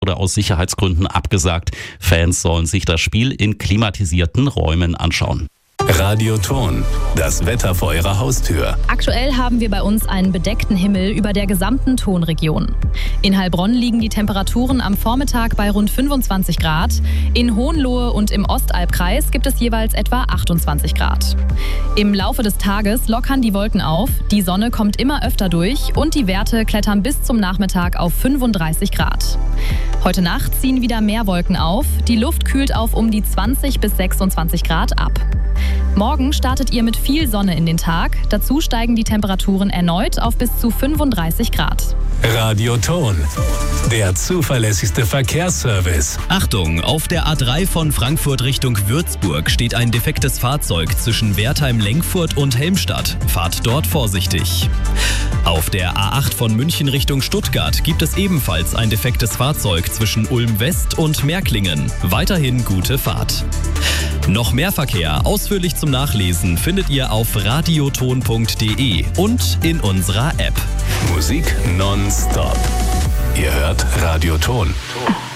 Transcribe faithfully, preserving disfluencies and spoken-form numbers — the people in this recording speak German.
oder aus Sicherheitsgründen abgesagt. Fans sollen sich das Spiel in klimatisierten Räumen anschauen. Radioton, das Wetter vor Ihrer Haustür. Aktuell haben wir bei uns einen bedeckten Himmel über der gesamten Tonregion. In Heilbronn liegen die Temperaturen am Vormittag bei rund fünfundzwanzig Grad. In Hohenlohe und im Ostalbkreis gibt es jeweils etwa achtundzwanzig Grad. Im Laufe des Tages lockern die Wolken auf, die Sonne kommt immer öfter durch und die Werte klettern bis zum Nachmittag auf fünfunddreißig Grad. Heute Nacht ziehen wieder mehr Wolken auf, die Luft kühlt auf um die zwanzig bis sechsundzwanzig Grad ab. Morgen startet ihr mit viel Sonne in den Tag. Dazu steigen die Temperaturen erneut auf bis zu fünfunddreißig Grad. Radioton, der zuverlässigste Verkehrsservice. Achtung, auf der A drei von Frankfurt Richtung Würzburg steht ein defektes Fahrzeug zwischen Wertheim-Lenkfurt und Helmstadt. Fahrt dort vorsichtig. Auf der A acht von München Richtung Stuttgart gibt es ebenfalls ein defektes Fahrzeug zwischen Ulm-West und Märklingen. Weiterhin gute Fahrt. Noch mehr Verkehr ausführlich zum Nachlesen findet ihr auf radioton punkt de und in unserer App. Musik nonstop. Ihr hört Radioton.